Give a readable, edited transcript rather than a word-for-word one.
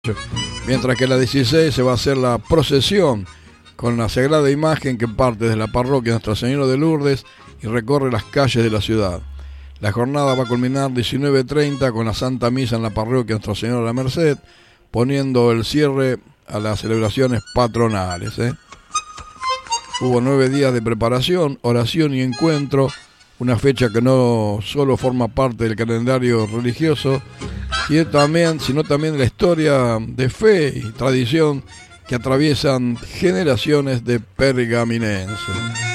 Mientras que la 16 se va a hacer la procesión con la sagrada imagen que parte desde la parroquia Nuestra Señora de Lourdes y recorre las calles de la ciudad. La jornada va a culminar 19:30 con la Santa Misa en la parroquia Nuestra Señora de la Merced, poniendo el cierre a las celebraciones patronales. Hubo 9 días de preparación, oración y encuentro, una fecha que no solo forma parte del calendario religioso, sino también de la historia de fe y tradición que atraviesan generaciones de pergaminenses.